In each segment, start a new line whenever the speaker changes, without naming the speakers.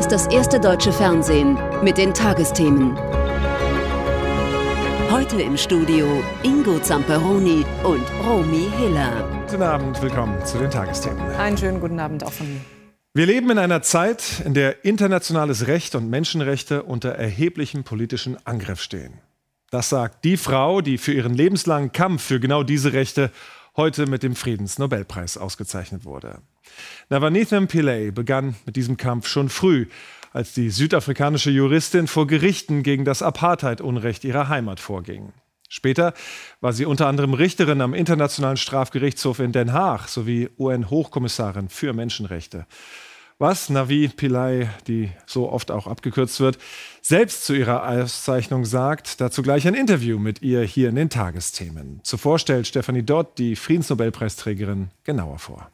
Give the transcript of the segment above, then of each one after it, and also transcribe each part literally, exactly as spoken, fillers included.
ist das erste deutsche Fernsehen mit den Tagesthemen. Heute im Studio Ingo Zamperoni und Romy Hiller.
Guten Abend, willkommen zu den Tagesthemen.
Einen schönen guten Abend auch von mir.
Wir leben in einer Zeit, in der internationales Recht und Menschenrechte unter erheblichem politischen Angriff stehen. Das sagt die Frau, die für ihren lebenslangen Kampf für genau diese Rechte heute mit dem Friedensnobelpreis ausgezeichnet wurde. Navanithem Pillay begann mit diesem Kampf schon früh, als die südafrikanische Juristin vor Gerichten gegen das Apartheid-Unrecht ihrer Heimat vorging. Später war sie unter anderem Richterin am Internationalen Strafgerichtshof in Den Haag sowie U N-Hochkommissarin für Menschenrechte. Was Navi Pillay, die so oft auch abgekürzt wird, selbst zu ihrer Auszeichnung sagt, dazu gleich ein Interview mit ihr hier in den Tagesthemen. Zuvor stellt Stefanie Dodd die Friedensnobelpreisträgerin genauer vor.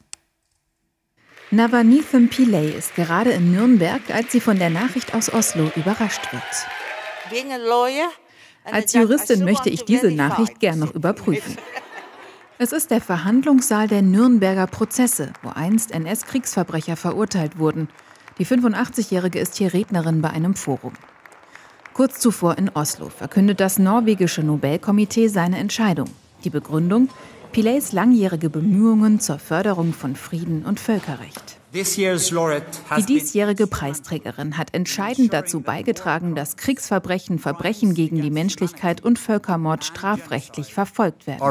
Navanithem Pillay ist gerade in Nürnberg, als sie von der Nachricht aus Oslo überrascht wird. Als Juristin möchte ich diese Nachricht gern noch überprüfen. Es ist der Verhandlungssaal der Nürnberger Prozesse, wo einst N S-Kriegsverbrecher verurteilt wurden. Die fünfundachtzigjährige ist hier Rednerin bei einem Forum. Kurz zuvor in Oslo verkündet das norwegische Nobelkomitee seine Entscheidung. Die Begründung: Pillays langjährige Bemühungen zur Förderung von Frieden und Völkerrecht. Die diesjährige Preisträgerin hat entscheidend dazu beigetragen, dass Kriegsverbrechen, Verbrechen gegen die Menschlichkeit und Völkermord strafrechtlich verfolgt werden.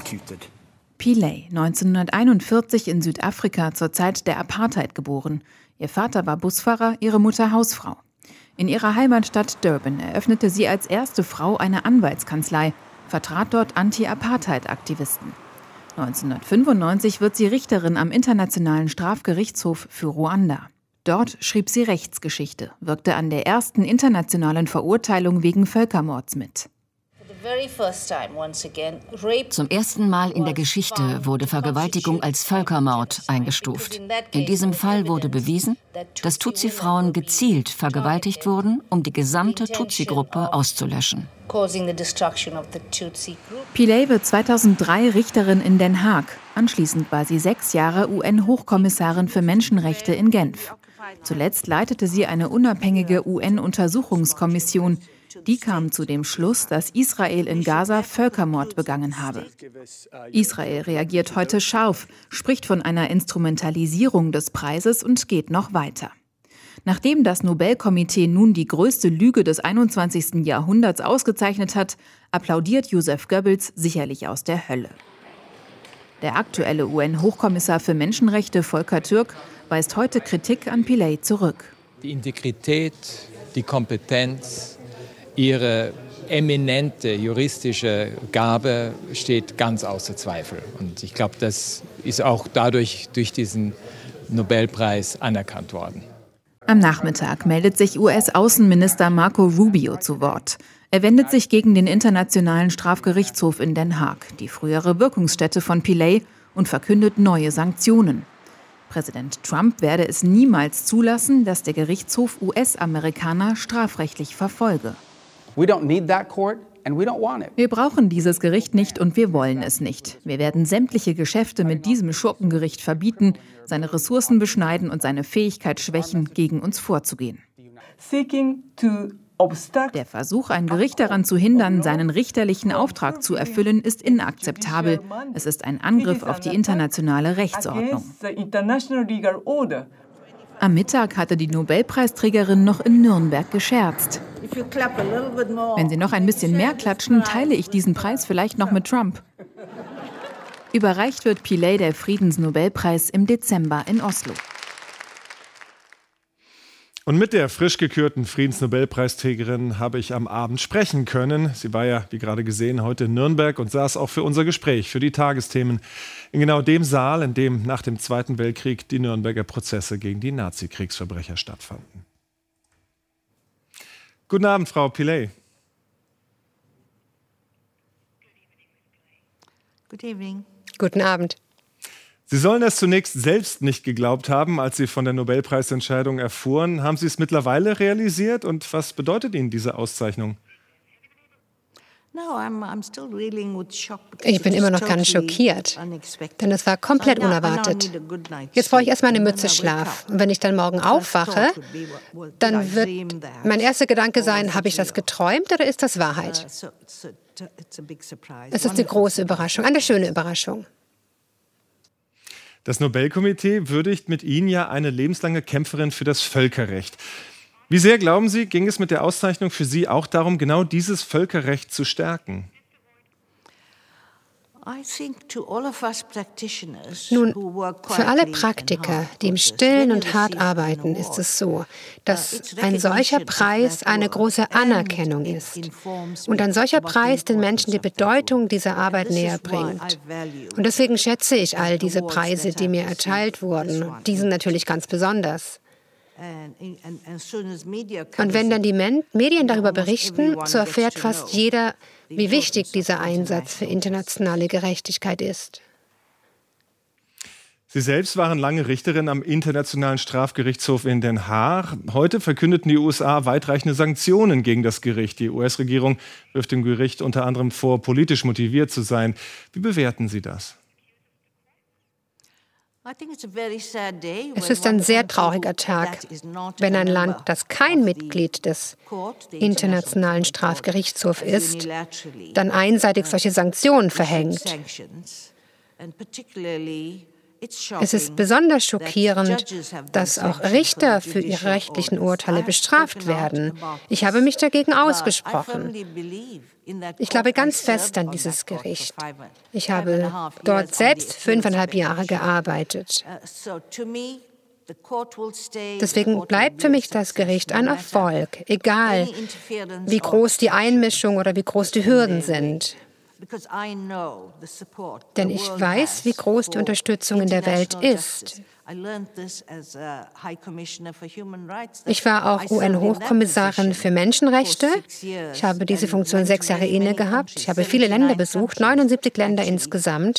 Pillay, neunzehnhunderteinundvierzig in Südafrika zur Zeit der Apartheid geboren. Ihr Vater war Busfahrer, ihre Mutter Hausfrau. In ihrer Heimatstadt Durban eröffnete sie als erste Frau eine Anwaltskanzlei, vertrat dort Anti-Apartheid-Aktivisten. neunzehnhundertfünfundneunzig wird sie Richterin am Internationalen Strafgerichtshof für Ruanda. Dort schrieb sie Rechtsgeschichte, wirkte an der ersten internationalen Verurteilung wegen Völkermords mit.
Zum ersten Mal in der Geschichte wurde Vergewaltigung als Völkermord eingestuft. In diesem Fall wurde bewiesen, dass Tutsi-Frauen gezielt vergewaltigt wurden, um die gesamte Tutsi-Gruppe auszulöschen.
Pillay wird zweitausenddrei Richterin in Den Haag. Anschließend war sie sechs Jahre U N-Hochkommissarin für Menschenrechte in Genf. Zuletzt leitete sie eine unabhängige U N-Untersuchungskommission. Die kam zu dem Schluss, dass Israel in Gaza Völkermord begangen habe. Israel reagiert heute scharf, spricht von einer Instrumentalisierung des Preises und geht noch weiter. Nachdem das Nobelkomitee nun die größte Lüge des einundzwanzigsten Jahrhunderts ausgezeichnet hat, applaudiert Joseph Goebbels sicherlich aus der Hölle. Der aktuelle U N-Hochkommissar für Menschenrechte, Volker Türk, weist heute Kritik an Pillay zurück.
Die Integrität, die Kompetenz, ihre eminente juristische Gabe steht ganz außer Zweifel. Und ich glaube, das ist auch dadurch durch diesen Nobelpreis anerkannt worden.
Am Nachmittag meldet sich U S-Außenminister Marco Rubio zu Wort. Er wendet sich gegen den Internationalen Strafgerichtshof in Den Haag, die frühere Wirkungsstätte von Pillay, und verkündet neue Sanktionen. Präsident Trump werde es niemals zulassen, dass der Gerichtshof U S-Amerikaner strafrechtlich verfolge. Wir brauchen dieses Gericht nicht und wir wollen es nicht. Wir werden sämtliche Geschäfte mit diesem Schurkengericht verbieten, seine Ressourcen beschneiden und seine Fähigkeit schwächen, gegen uns vorzugehen. Der Versuch, ein Gericht daran zu hindern, seinen richterlichen Auftrag zu erfüllen, ist inakzeptabel. Es ist ein Angriff auf die internationale Rechtsordnung. Am Mittag hatte die Nobelpreisträgerin noch in Nürnberg gescherzt. Wenn Sie noch ein bisschen mehr klatschen, teile ich diesen Preis vielleicht noch mit Trump. Überreicht wird Pillay der Friedensnobelpreis im Dezember in Oslo.
Und mit der frisch gekürten Friedensnobelpreisträgerin habe ich am Abend sprechen können. Sie war ja, wie gerade gesehen, heute in Nürnberg und saß auch für unser Gespräch, für die Tagesthemen, in genau dem Saal, in dem nach dem Zweiten Weltkrieg die Nürnberger Prozesse gegen die Nazi-Kriegsverbrecher stattfanden. Guten Abend, Frau Pillay.
Good evening.
Guten Abend.
Sie sollen es zunächst selbst nicht geglaubt haben, als Sie von der Nobelpreisentscheidung erfuhren. Haben Sie es mittlerweile realisiert und was bedeutet Ihnen diese Auszeichnung?
Ich bin immer noch ganz schockiert, denn es war komplett unerwartet. Jetzt brauche ich erstmal eine Mütze Schlaf. Und wenn ich dann morgen aufwache, dann wird mein erster Gedanke sein, habe ich das geträumt oder ist das Wahrheit? Es ist eine große Überraschung, eine schöne Überraschung.
Das Nobelkomitee würdigt mit Ihnen ja eine lebenslange Kämpferin für das Völkerrecht. Wie sehr, glauben Sie, ging es mit der Auszeichnung für Sie auch darum, genau dieses Völkerrecht zu stärken?
Nun, für alle Praktiker, die im Stillen und hart arbeiten, ist es so, dass ein solcher Preis eine große Anerkennung ist und ein solcher Preis den Menschen die Bedeutung dieser Arbeit näher bringt. Und deswegen schätze ich all diese Preise, die mir erteilt wurden, diesen natürlich ganz besonders. Und wenn dann die Medien darüber berichten, so erfährt fast jeder, wie wichtig dieser Einsatz für internationale Gerechtigkeit ist.
Sie selbst waren lange Richterin am Internationalen Strafgerichtshof in Den Haag. Heute verkündeten die U S A weitreichende Sanktionen gegen das Gericht. Die U S-Regierung wirft dem Gericht unter anderem vor, politisch motiviert zu sein. Wie bewerten Sie das?
Es ist ein sehr trauriger Tag, wenn ein Land, das kein Mitglied des Internationalen Strafgerichtshofs ist, dann einseitig solche Sanktionen verhängt. Es ist besonders schockierend, dass auch Richter für ihre rechtlichen Urteile bestraft werden. Ich habe mich dagegen ausgesprochen. Ich glaube ganz fest an dieses Gericht. Ich habe dort selbst fünfeinhalb Jahre gearbeitet. Deswegen bleibt für mich das Gericht ein Erfolg, egal wie groß die Einmischung oder wie groß die Hürden sind. Denn ich weiß, wie groß die Unterstützung in der Welt ist. Ich war auch U N-Hochkommissarin für Menschenrechte. Ich habe diese Funktion sechs Jahre inne gehabt. Ich habe viele Länder besucht, neunundsiebzig Länder insgesamt.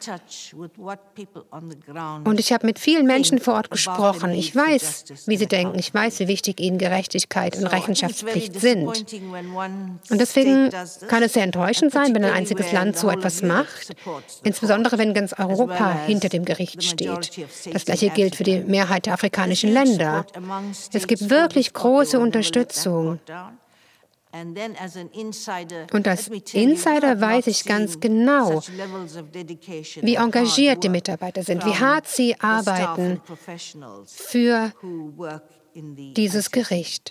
Und ich habe mit vielen Menschen vor Ort gesprochen. Ich weiß, wie sie denken. Ich weiß, wie wichtig ihnen Gerechtigkeit und Rechenschaftspflicht sind. Und deswegen kann es sehr enttäuschend sein, wenn ein einziges Land so etwas macht. Insbesondere, wenn ganz Europa hinter dem Gericht steht. Das Gleiche gilt für die Mehrheit der afrikanischen Länder. Es gibt wirklich große Unterstützung. Und als Insider weiß ich ganz genau, wie engagiert die Mitarbeiter sind, wie hart sie arbeiten für dieses Gericht.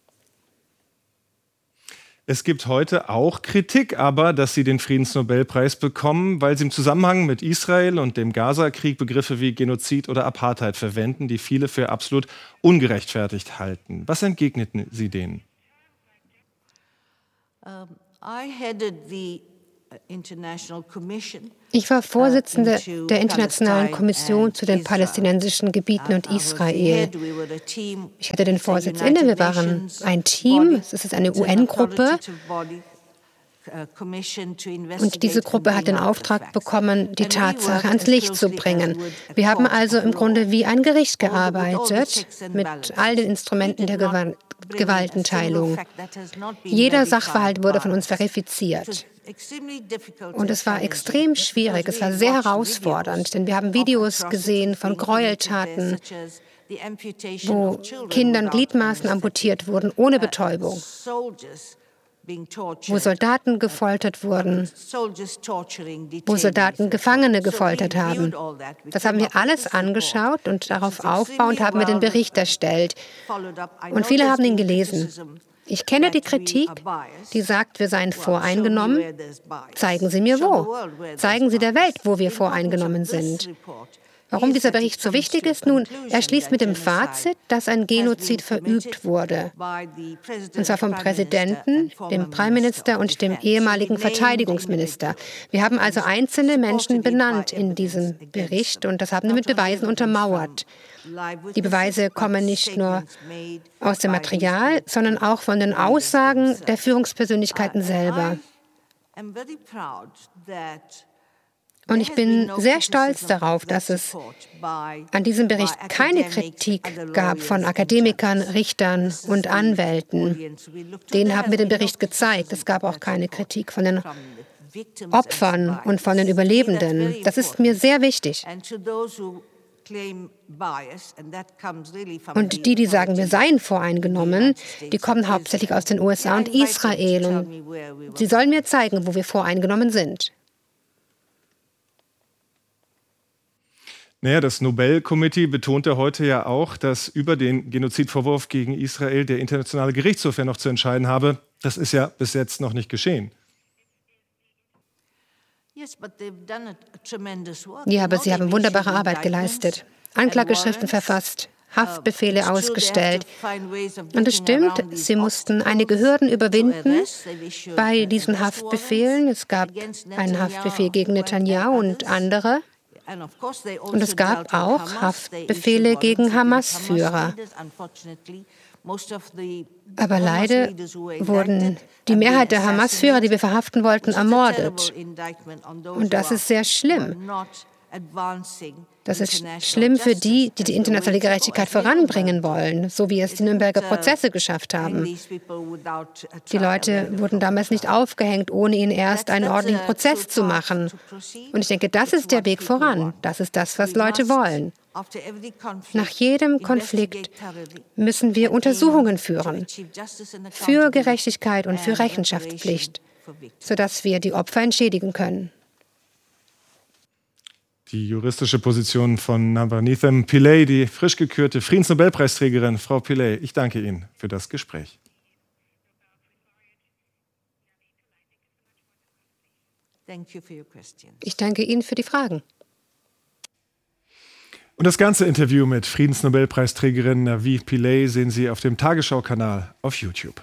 Es gibt heute auch Kritik aber, dass Sie den Friedensnobelpreis bekommen, weil Sie im Zusammenhang mit Israel und dem Gaza-Krieg Begriffe wie Genozid oder Apartheid verwenden, die viele für absolut ungerechtfertigt halten. Was entgegneten Sie denen?
Ich war Vorsitzende der Internationalen Kommission zu den palästinensischen Gebieten und Israel. Ich hatte den Vorsitz inne. Wir waren ein Team. Es ist eine U N-Gruppe. Und diese Gruppe hat den Auftrag bekommen, die Tatsache ans Licht zu bringen. Wir haben also im Grunde wie ein Gericht gearbeitet, mit all den Instrumenten der Gew- Gewaltenteilung. Jeder Sachverhalt wurde von uns verifiziert. Und es war extrem schwierig, es war sehr herausfordernd, denn wir haben Videos gesehen von Gräueltaten, wo Kindern Gliedmaßen amputiert wurden, ohne Betäubung, wo Soldaten gefoltert wurden, wo Soldaten Gefangene gefoltert haben. Das haben wir alles angeschaut und darauf aufbauend haben wir den Bericht erstellt. Und viele haben ihn gelesen. Ich kenne die Kritik, die sagt, wir seien voreingenommen. Zeigen Sie mir wo. Zeigen Sie der Welt, wo wir voreingenommen sind. Warum dieser Bericht so wichtig ist? Nun, er schließt mit dem Fazit, dass ein Genozid verübt wurde. Und zwar vom Präsidenten, dem Premierminister und dem ehemaligen Verteidigungsminister. Wir haben also einzelne Menschen benannt in diesem Bericht und das haben wir mit Beweisen untermauert. Die Beweise kommen nicht nur aus dem Material, sondern auch von den Aussagen der Führungspersönlichkeiten selber. Und ich bin sehr stolz darauf, dass es an diesem Bericht keine Kritik gab von Akademikern, Richtern und Anwälten. Denen haben wir den Bericht gezeigt. Es gab auch keine Kritik von den Opfern und von den Überlebenden. Das ist mir sehr wichtig. Und die, die sagen, wir seien voreingenommen, die kommen hauptsächlich aus den U S A und Israel. Und sie sollen mir zeigen, wo wir voreingenommen sind.
Naja, das Nobel-Komitee betonte heute ja auch, dass über den Genozidvorwurf gegen Israel der Internationale Gerichtshof ja noch zu entscheiden habe. Das ist ja bis jetzt noch nicht geschehen.
Ja, aber sie haben wunderbare Arbeit geleistet. Anklageschriften verfasst, Haftbefehle ausgestellt. Und es stimmt, sie mussten einige Hürden überwinden bei diesen Haftbefehlen. Es gab einen Haftbefehl gegen Netanyahu und andere. Und es gab auch Haftbefehle gegen Hamas-Führer. Aber leider wurden die Mehrheit der Hamas-Führer, die wir verhaften wollten, ermordet. Und das ist sehr schlimm. Das ist schlimm für die, die die internationale Gerechtigkeit voranbringen wollen, so wie es die Nürnberger Prozesse geschafft haben. Die Leute wurden damals nicht aufgehängt, ohne ihnen erst einen ordentlichen Prozess zu machen. Und ich denke, das ist der Weg voran. Das ist das, was Leute wollen. Nach jedem Konflikt müssen wir Untersuchungen führen für Gerechtigkeit und für Rechenschaftspflicht, sodass wir die Opfer entschädigen können.
Die juristische Position von Navaneetham Pillay, die frisch gekürte Friedensnobelpreisträgerin. Frau Pillay, ich danke Ihnen für das Gespräch.
Ich danke Ihnen für die Fragen.
Und das ganze Interview mit Friedensnobelpreisträgerin Navi Pillay sehen Sie auf dem Tagesschau-Kanal auf YouTube.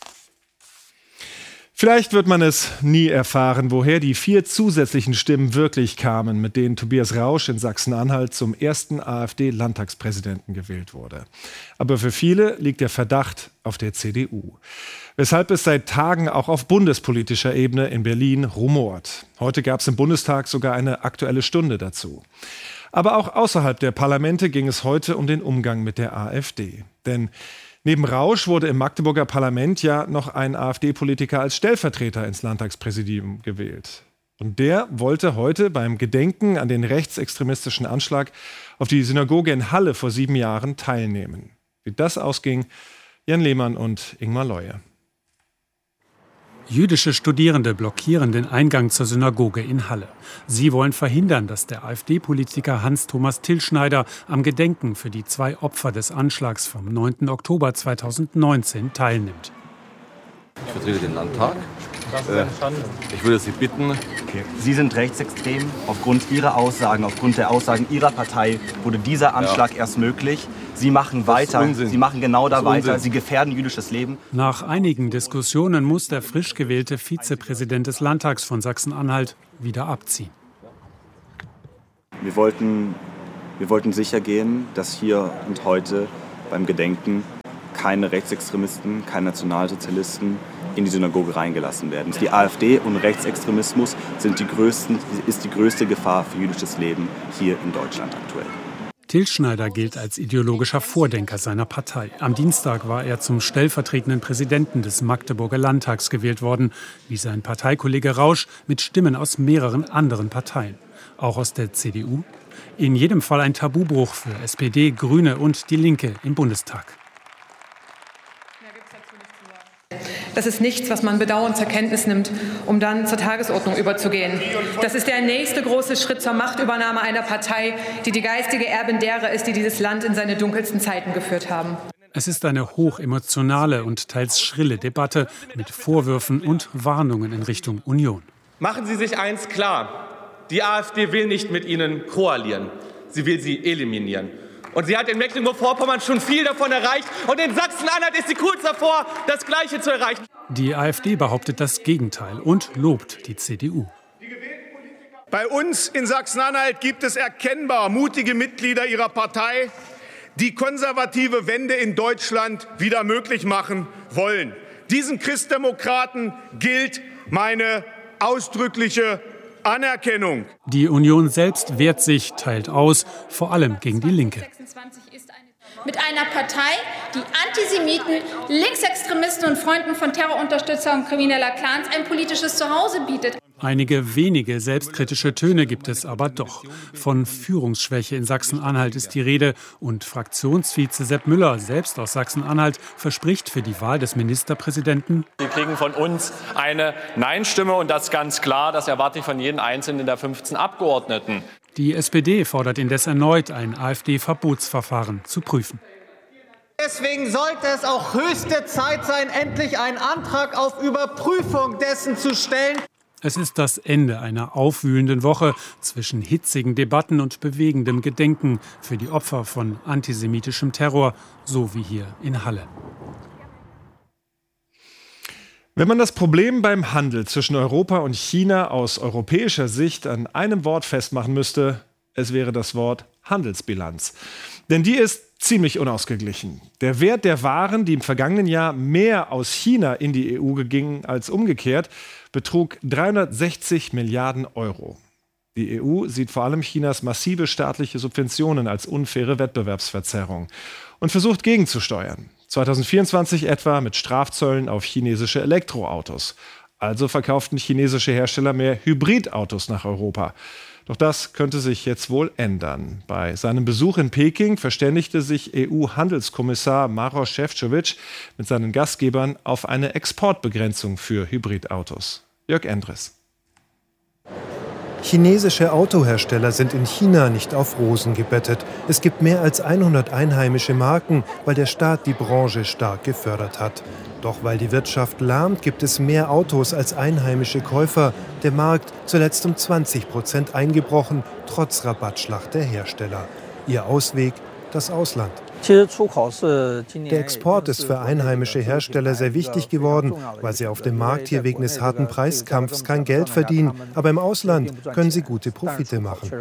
Vielleicht wird man es nie erfahren, woher die vier zusätzlichen Stimmen wirklich kamen, mit denen Tobias Rausch in Sachsen-Anhalt zum ersten AfD-Landtagspräsidenten gewählt wurde. Aber für viele liegt der Verdacht auf der C D U. Weshalb es seit Tagen auch auf bundespolitischer Ebene in Berlin rumort. Heute gab es im Bundestag sogar eine Aktuelle Stunde dazu. Aber auch außerhalb der Parlamente ging es heute um den Umgang mit der AfD. Denn neben Rausch wurde im Magdeburger Parlament ja noch ein AfD-Politiker als Stellvertreter ins Landtagspräsidium gewählt. Und der wollte heute beim Gedenken an den rechtsextremistischen Anschlag auf die Synagoge in Halle vor sieben Jahren teilnehmen. Wie das ausging, Jan Lehmann und Ingmar Leue.
Jüdische Studierende blockieren den Eingang zur Synagoge in Halle. Sie wollen verhindern, dass der AfD-Politiker Hans-Thomas Tilschneider am Gedenken für die zwei Opfer des Anschlags vom neunten Oktober zweitausendneunzehn teilnimmt.
Ich vertrete den Landtag. Äh, ich würde Sie bitten...
Okay. Sie sind rechtsextrem. Aufgrund Ihrer Aussagen, aufgrund der Aussagen Ihrer Partei wurde dieser Anschlag ja. erst möglich. Sie machen weiter, Sie machen genau da weiter, Sie gefährden jüdisches Leben.
Nach einigen Diskussionen muss der frisch gewählte Vizepräsident des Landtags von Sachsen-Anhalt wieder abziehen.
Wir wollten, wir wollten sicher gehen, dass hier und heute beim Gedenken keine Rechtsextremisten, keine Nationalsozialisten in die Synagoge reingelassen werden. Die AfD und Rechtsextremismus sind die größten, ist die größte Gefahr für jüdisches Leben hier in Deutschland aktuell.
Tilschneider gilt als ideologischer Vordenker seiner Partei. Am Dienstag war er zum stellvertretenden Präsidenten des Magdeburger Landtags gewählt worden, wie sein Parteikollege Rausch mit Stimmen aus mehreren anderen Parteien. Auch aus der C D U. In jedem Fall ein Tabubruch für S P D, Grüne und die Linke im Bundestag.
Das ist nichts, was man bedauernd zur Kenntnis nimmt, um dann zur Tagesordnung überzugehen. Das ist der nächste große Schritt zur Machtübernahme einer Partei, die die geistige Erbin derer ist, die dieses Land in seine dunkelsten Zeiten geführt haben.
Es ist eine hochemotionale und teils schrille Debatte mit Vorwürfen und Warnungen in Richtung Union.
Machen Sie sich eins klar. Die AfD will nicht mit Ihnen koalieren. Sie will Sie eliminieren. Und sie hat in Mecklenburg-Vorpommern schon viel davon erreicht. Und in Sachsen-Anhalt ist sie kurz davor, das Gleiche zu erreichen.
Die AfD behauptet das Gegenteil und lobt die C D U.
Bei uns in Sachsen-Anhalt gibt es erkennbar mutige Mitglieder ihrer Partei, die konservative Wende in Deutschland wieder möglich machen wollen. Diesen Christdemokraten gilt meine ausdrückliche Anerkennung.
Die Union selbst wehrt sich, teilt aus, vor allem gegen die Linke.
Mit einer Partei, die Antisemiten, Linksextremisten und Freunden von Terrorunterstützer und krimineller Clans ein politisches Zuhause bietet.
Einige wenige selbstkritische Töne gibt es aber doch. Von Führungsschwäche in Sachsen-Anhalt ist die Rede. Und Fraktionsvize Sepp Müller, selbst aus Sachsen-Anhalt, verspricht für die Wahl des Ministerpräsidenten:
Sie kriegen von uns eine Nein-Stimme, und das ganz klar. Das erwarte ich von jedem einzelnen der fünfzehn Abgeordneten.
Die S P D fordert indes erneut, ein AfD-Verbotsverfahren zu prüfen.
Deswegen sollte es auch höchste Zeit sein, endlich einen Antrag auf Überprüfung dessen zu stellen.
Es ist das Ende einer aufwühlenden Woche zwischen hitzigen Debatten und bewegendem Gedenken für die Opfer von antisemitischem Terror, so wie hier in Halle.
Wenn man das Problem beim Handel zwischen Europa und China aus europäischer Sicht an einem Wort festmachen müsste, es wäre das Wort Handelsbilanz. Denn die ist ziemlich unausgeglichen. Der Wert der Waren, die im vergangenen Jahr mehr aus China in die E U gingen als umgekehrt, betrug dreihundertsechzig Milliarden Euro. Die E U sieht vor allem Chinas massive staatliche Subventionen als unfaire Wettbewerbsverzerrung und versucht gegenzusteuern. zweitausendvierundzwanzig etwa mit Strafzöllen auf chinesische Elektroautos. Also verkauften chinesische Hersteller mehr Hybridautos nach Europa. Doch das könnte sich jetzt wohl ändern. Bei seinem Besuch in Peking verständigte sich E U-Handelskommissar Maroš Šefčovič mit seinen Gastgebern auf eine Exportbegrenzung für Hybridautos. Jörg Endres.
Chinesische Autohersteller sind in China nicht auf Rosen gebettet. Es gibt mehr als hundert einheimische Marken, weil der Staat die Branche stark gefördert hat. Doch weil die Wirtschaft lahmt, gibt es mehr Autos als einheimische Käufer. Der Markt zuletzt um zwanzig Prozent eingebrochen, trotz Rabattschlacht der Hersteller. Ihr Ausweg: das Ausland. Der Export ist für einheimische Hersteller sehr wichtig geworden, weil sie auf dem Markt hier wegen des harten Preiskampfs kein Geld verdienen. Aber im Ausland können sie gute Profite machen.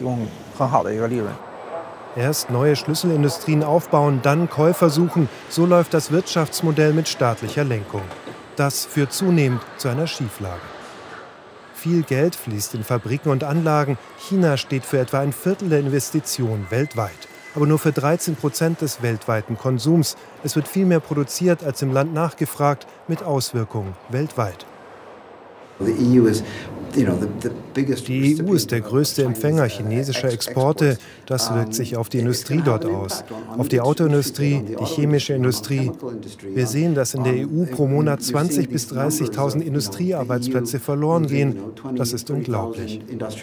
Erst neue Schlüsselindustrien aufbauen, dann Käufer suchen. So läuft das Wirtschaftsmodell mit staatlicher Lenkung. Das führt zunehmend zu einer Schieflage. Viel Geld fließt in Fabriken und Anlagen. China steht für etwa ein Viertel der Investitionen weltweit. Aber nur für dreizehn Prozent des weltweiten Konsums. Es wird viel mehr produziert, als im Land nachgefragt, mit Auswirkungen weltweit. Die E U ist der größte Empfänger chinesischer Exporte. Das wirkt sich auf die Industrie dort aus. Auf die Autoindustrie, die chemische Industrie. Wir sehen, dass in der E U pro Monat zwanzigtausend bis dreißigtausend Industriearbeitsplätze verloren gehen. Das ist unglaublich.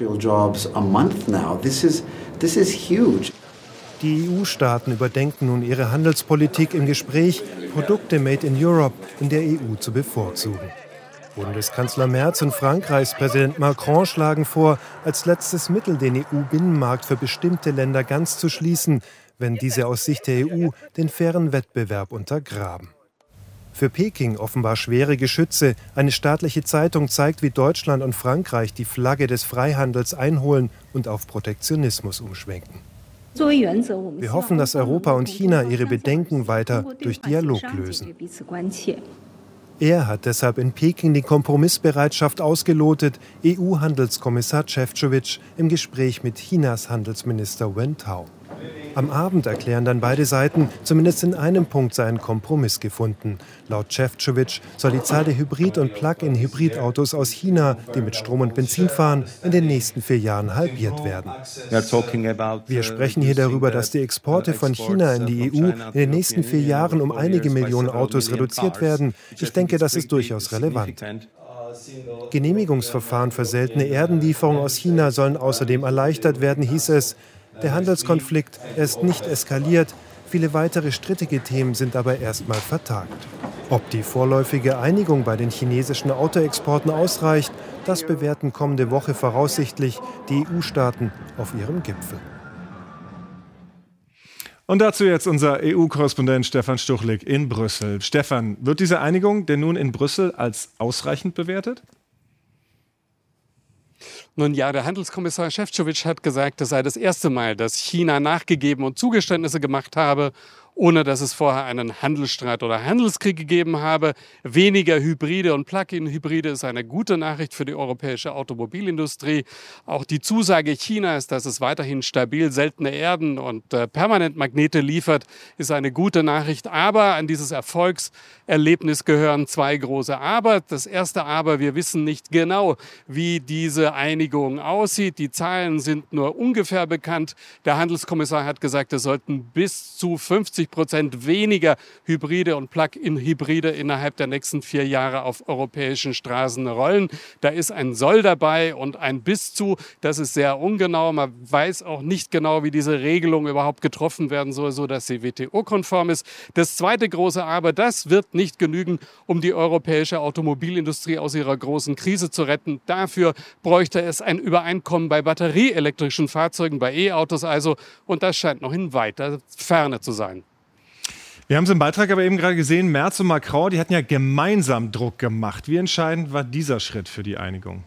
Die E U-Staaten überdenken nun ihre Handelspolitik im Gespräch, Produkte made in Europe in der E U zu bevorzugen. Bundeskanzler Merz und Frankreichs Präsident Macron schlagen vor, als letztes Mittel den E U-Binnenmarkt für bestimmte Länder ganz zu schließen, wenn diese aus Sicht der E U den fairen Wettbewerb untergraben. Für Peking offenbar schwere Geschütze. Eine staatliche Zeitung zeigt, wie Deutschland und Frankreich die Flagge des Freihandels einholen und auf Protektionismus umschwenken. Wir hoffen, dass Europa und China ihre Bedenken weiter durch Dialog lösen. Er hat deshalb in Peking die Kompromissbereitschaft ausgelotet, E U-Handelskommissar Šefčovič im Gespräch mit Chinas Handelsminister Wen Tao. Am Abend erklären dann beide Seiten, zumindest in einem Punkt sei ein Kompromiss gefunden. Laut Šefčovič soll die Zahl der Hybrid- und Plug-in-Hybridautos aus China, die mit Strom und Benzin fahren, in den nächsten vier Jahren halbiert werden. Wir sprechen hier darüber, dass die Exporte von China in die E U in den nächsten vier Jahren um einige Millionen Autos reduziert werden. Ich denke, das ist durchaus relevant. Genehmigungsverfahren für seltene Erdenlieferungen aus China sollen außerdem erleichtert werden, hieß es. Der Handelskonflikt ist nicht eskaliert, viele weitere strittige Themen sind aber erstmal vertagt. Ob die vorläufige Einigung bei den chinesischen Autoexporten ausreicht, das bewerten kommende Woche voraussichtlich die E U-Staaten auf ihrem Gipfel.
Und dazu jetzt unser E U-Korrespondent Stefan Stuchlik in Brüssel. Stefan, wird diese Einigung denn nun in Brüssel als ausreichend bewertet?
Nun ja, der Handelskommissar Šefčovič hat gesagt, es sei das erste Mal, dass China nachgegeben und Zugeständnisse gemacht habe, ohne dass es vorher einen Handelsstreit oder Handelskrieg gegeben habe. Weniger Hybride und Plug-in-Hybride ist eine gute Nachricht für die europäische Automobilindustrie. Auch die Zusage Chinas, dass es weiterhin stabil seltene Erden und äh, Permanentmagnete liefert, ist eine gute Nachricht. Aber an dieses Erfolgserlebnis gehören zwei große Aber. Das erste Aber, wir wissen nicht genau, wie diese Einigung aussieht. Die Zahlen sind nur ungefähr bekannt. Der Handelskommissar hat gesagt, es sollten bis zu fünfzig Prozent weniger Hybride und Plug-in-Hybride innerhalb der nächsten vier Jahre auf europäischen Straßen rollen. Da ist ein Soll dabei und ein bis zu. Das ist sehr ungenau. Man weiß auch nicht genau, wie diese Regelung überhaupt getroffen werden soll, sodass sie W T O-konform ist. Das zweite große Aber, das wird nicht genügen, um die europäische Automobilindustrie aus ihrer großen Krise zu retten. Dafür bräuchte es ein Übereinkommen bei batterieelektrischen Fahrzeugen, bei E-Autos also. Und das scheint noch in weiter Ferne zu sein.
Wir haben es im Beitrag aber eben gerade gesehen, Merz und Macron, die hatten ja gemeinsam Druck gemacht. Wie entscheidend war dieser Schritt für die Einigung?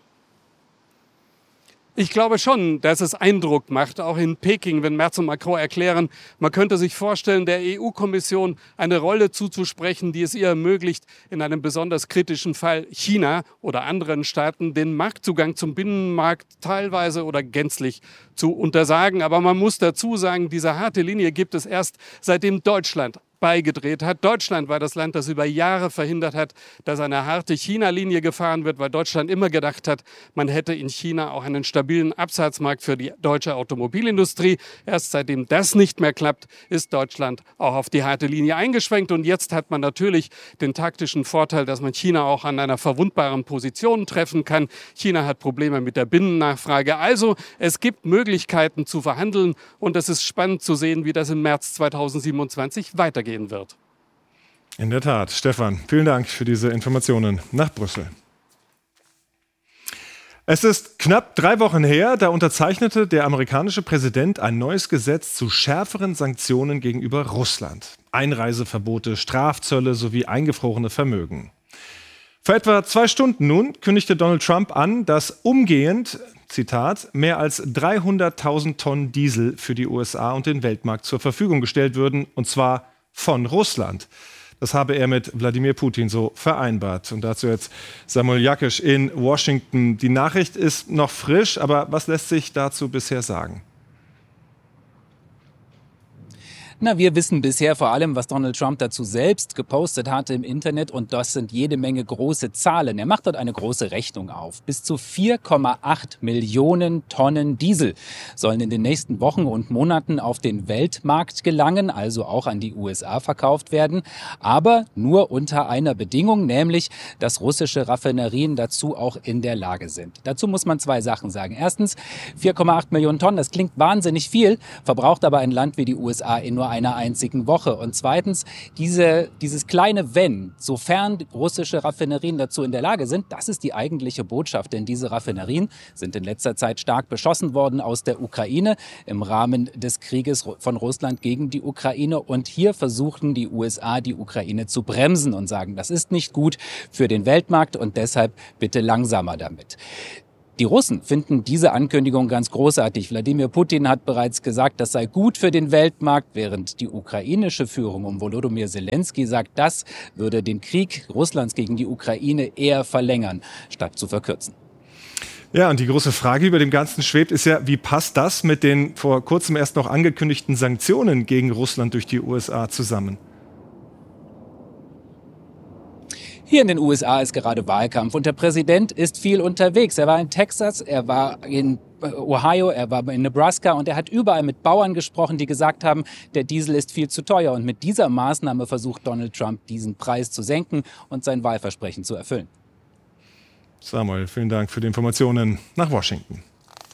Ich glaube schon, dass es Eindruck macht, auch in Peking, wenn Merz und Macron erklären, man könnte sich vorstellen, der E U-Kommission eine Rolle zuzusprechen, die es ihr ermöglicht, in einem besonders kritischen Fall China oder anderen Staaten den Marktzugang zum Binnenmarkt teilweise oder gänzlich zu untersagen. Aber man muss dazu sagen, diese harte Linie gibt es erst, seitdem Deutschland beigedreht hat. Deutschland war das Land, das über Jahre verhindert hat, dass eine harte China-Linie gefahren wird, weil Deutschland immer gedacht hat, man hätte in China auch einen stabilen Absatzmarkt für die deutsche Automobilindustrie. Erst seitdem das nicht mehr klappt, ist Deutschland auch auf die harte Linie eingeschwenkt. Und jetzt hat man natürlich den taktischen Vorteil, dass man China auch an einer verwundbaren Position treffen kann. China hat Probleme mit der Binnennachfrage. Also es gibt Möglichkeiten zu verhandeln und es ist spannend zu sehen, wie das im März zweitausendsiebenundzwanzig weitergeht. Wird.
In der Tat. Stefan, vielen Dank für diese Informationen nach Brüssel. Es ist knapp drei Wochen her, da unterzeichnete der amerikanische Präsident ein neues Gesetz zu schärferen Sanktionen gegenüber Russland. Einreiseverbote, Strafzölle sowie eingefrorene Vermögen. Vor etwa zwei Stunden nun kündigte Donald Trump an, dass umgehend, Zitat, mehr als dreihunderttausend Tonnen Diesel für die U S A und den Weltmarkt zur Verfügung gestellt würden, und zwar von Russland. Das habe er mit Wladimir Putin so vereinbart. Und dazu jetzt Samuel Jakisch in Washington. Die Nachricht ist noch frisch, aber was lässt sich dazu bisher sagen?
Na, wir wissen bisher vor allem, was Donald Trump dazu selbst gepostet hatte im Internet, und das sind jede Menge große Zahlen. Er macht dort eine große Rechnung auf. Bis zu vier Komma acht Millionen Tonnen Diesel sollen in den nächsten Wochen und Monaten auf den Weltmarkt gelangen, also auch an die U S A verkauft werden, aber nur unter einer Bedingung, nämlich, dass russische Raffinerien dazu auch in der Lage sind. Dazu muss man zwei Sachen sagen. Erstens, vier Komma acht Millionen Tonnen, das klingt wahnsinnig viel, verbraucht aber ein Land wie die U S A in nur einer einzigen Woche. Und zweitens, diese, dieses kleine Wenn, sofern russische Raffinerien dazu in der Lage sind, das ist die eigentliche Botschaft, denn diese Raffinerien sind in letzter Zeit stark beschossen worden aus der Ukraine im Rahmen des Krieges von Russland gegen die Ukraine, und hier versuchen die U S A, die Ukraine zu bremsen und sagen, das ist nicht gut für den Weltmarkt und deshalb bitte langsamer damit. Die Russen finden diese Ankündigung ganz großartig. Wladimir Putin hat bereits gesagt, das sei gut für den Weltmarkt, während die ukrainische Führung um Volodymyr Zelensky sagt, das würde den Krieg Russlands gegen die Ukraine eher verlängern, statt zu verkürzen.
Ja, und die große Frage, die über dem Ganzen schwebt, ist ja, wie passt das mit den vor kurzem erst noch angekündigten Sanktionen gegen Russland durch die U S A zusammen?
Hier in den U S A ist gerade Wahlkampf und der Präsident ist viel unterwegs. Er war in Texas, er war in Ohio, er war in Nebraska und er hat überall mit Bauern gesprochen, die gesagt haben, der Diesel ist viel zu teuer. Und mit dieser Maßnahme versucht Donald Trump, diesen Preis zu senken und sein Wahlversprechen zu erfüllen.
Samuel, vielen Dank für die Informationen nach Washington.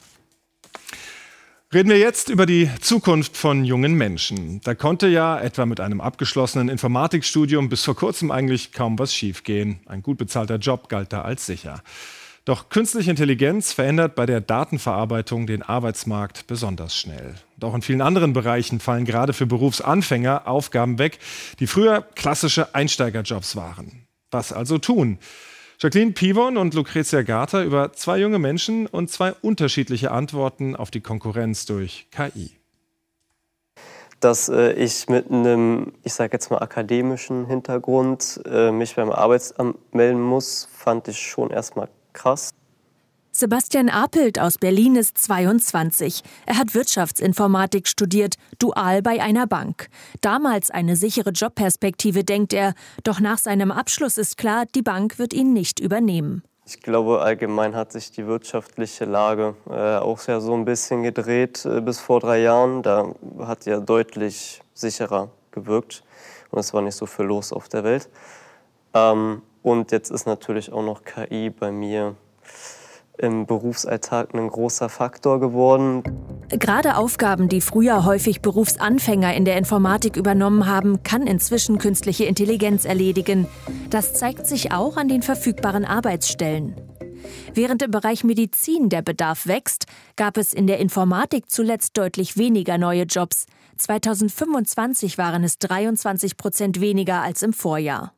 Reden wir jetzt über die Zukunft von jungen Menschen. Da konnte ja etwa mit einem abgeschlossenen Informatikstudium bis vor kurzem eigentlich kaum was schiefgehen. Ein gut bezahlter Job galt da als sicher. Doch künstliche Intelligenz verändert bei der Datenverarbeitung den Arbeitsmarkt besonders schnell. Und auch in vielen anderen Bereichen fallen gerade für Berufsanfänger Aufgaben weg, die früher klassische Einsteigerjobs waren. Was also tun? Jacqueline Pivon und Lucrezia Garter über zwei junge Menschen und zwei unterschiedliche Antworten auf die Konkurrenz durch K I.
Dass äh, ich mit einem, ich sage jetzt mal, akademischen Hintergrund äh, mich beim Arbeitsamt melden muss, fand ich schon erstmal krass.
Sebastian Apelt aus Berlin ist zweiundzwanzig. Er hat Wirtschaftsinformatik studiert, dual bei einer Bank. Damals eine sichere Jobperspektive, denkt er. Doch nach seinem Abschluss ist klar, die Bank wird ihn nicht übernehmen.
Ich glaube, allgemein hat sich die wirtschaftliche Lage äh, auch ja so ein bisschen gedreht äh, bis vor drei Jahren. Da hat ja deutlich sicherer gewirkt und es war nicht so viel los auf der Welt. Ähm, und jetzt ist natürlich auch noch K I bei mir im Berufsalltag ein großer Faktor geworden.
Gerade Aufgaben, die früher häufig Berufsanfänger in der Informatik übernommen haben, kann inzwischen künstliche Intelligenz erledigen. Das zeigt sich auch an den verfügbaren Arbeitsstellen. Während im Bereich Medizin der Bedarf wächst, gab es in der Informatik zuletzt deutlich weniger neue Jobs. zweitausendfünfundzwanzig waren es dreiundzwanzig Prozent weniger als im Vorjahr.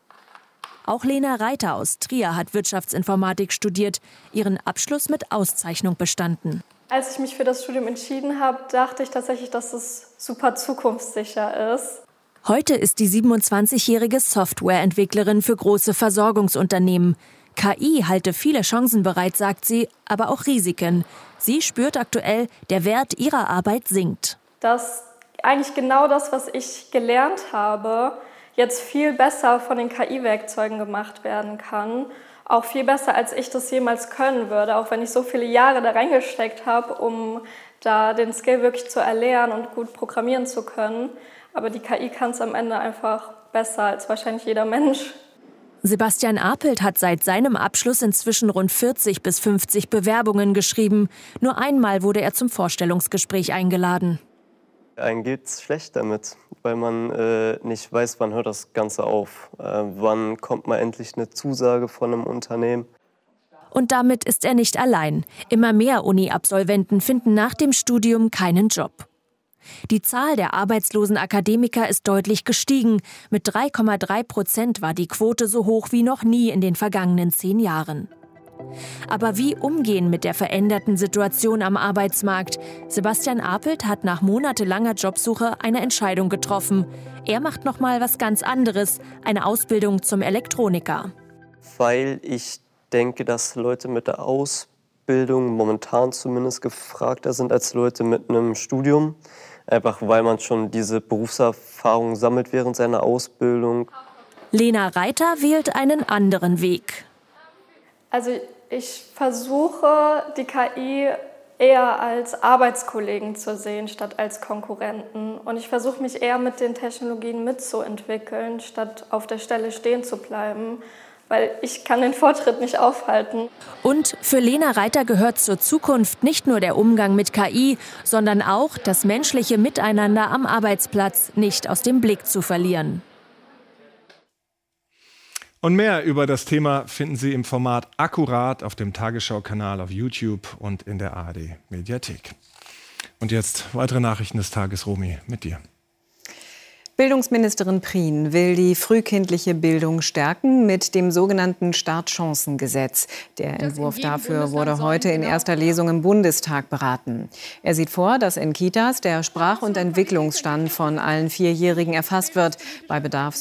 Auch Lena Reiter aus Trier hat Wirtschaftsinformatik studiert, ihren Abschluss mit Auszeichnung bestanden.
Als ich mich für das Studium entschieden habe, dachte ich tatsächlich, dass es super zukunftssicher ist.
Heute ist die siebenundzwanzigjährige Softwareentwicklerin für große Versorgungsunternehmen. K I halte viele Chancen bereit, sagt sie, aber auch Risiken. Sie spürt aktuell, der Wert ihrer Arbeit sinkt.
Dass eigentlich genau das, was ich gelernt habe, jetzt viel besser von den K I-Werkzeugen gemacht werden kann. Auch viel besser, als ich das jemals können würde, auch wenn ich so viele Jahre da reingesteckt habe, um da den Skill wirklich zu erlernen und gut programmieren zu können. Aber die K I kann es am Ende einfach besser als wahrscheinlich jeder Mensch.
Sebastian Apelt hat seit seinem Abschluss inzwischen rund vierzig bis fünfzig Bewerbungen geschrieben. Nur einmal wurde er zum Vorstellungsgespräch eingeladen.
Einem geht's schlecht damit, weil man äh, nicht weiß, wann hört das Ganze auf. Äh, wann kommt mal endlich eine Zusage von einem Unternehmen.
Und damit ist er nicht allein. Immer mehr Uni-Absolventen finden nach dem Studium keinen Job. Die Zahl der arbeitslosen Akademiker ist deutlich gestiegen. Mit drei Komma drei Prozent war die Quote so hoch wie noch nie in den vergangenen zehn Jahren. Aber wie umgehen mit der veränderten Situation am Arbeitsmarkt? Sebastian Apelt hat nach monatelanger Jobsuche eine Entscheidung getroffen. Er macht noch mal was ganz anderes, eine Ausbildung zum Elektroniker.
Weil ich denke, dass Leute mit der Ausbildung momentan zumindest gefragter sind als Leute mit einem Studium. Einfach weil man schon diese Berufserfahrung sammelt während seiner Ausbildung.
Lena Reiter wählt einen anderen Weg.
Also ich versuche, die K I eher als Arbeitskollegen zu sehen, statt als Konkurrenten. Und ich versuche mich eher mit den Technologien mitzuentwickeln, statt auf der Stelle stehen zu bleiben, weil ich kann den Fortschritt nicht aufhalten.
Und für Lena Reiter gehört zur Zukunft nicht nur der Umgang mit K I, sondern auch das menschliche Miteinander am Arbeitsplatz nicht aus dem Blick zu verlieren.
Und mehr über das Thema finden Sie im Format Akkurat auf dem Tagesschau-Kanal auf YouTube und in der A R D-Mediathek. Und jetzt weitere Nachrichten des Tages, Romy, mit dir.
Bildungsministerin Prien will die frühkindliche Bildung stärken mit dem sogenannten Startchancengesetz. Der Entwurf dafür wurde heute in erster Lesung im Bundestag beraten. Er sieht vor, dass in Kitas der Sprach- und Entwicklungsstand von allen Vierjährigen erfasst wird. Bei Bedarf